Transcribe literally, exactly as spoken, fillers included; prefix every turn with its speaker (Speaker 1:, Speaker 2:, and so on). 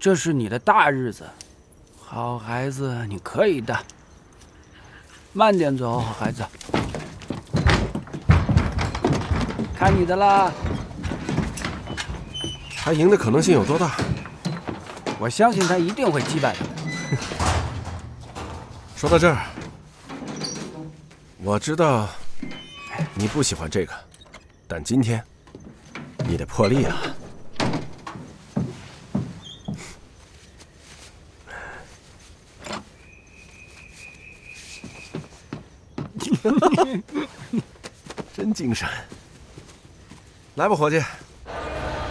Speaker 1: 这是你的大日子，好孩子，你可以的。慢点走，好孩子。看你的啦。
Speaker 2: 他赢的可能性有多大？
Speaker 1: 我相信他一定会击败他们。
Speaker 2: 说到这儿，我知道你不喜欢这个，但今天你得破例了。真精神！来吧，伙计，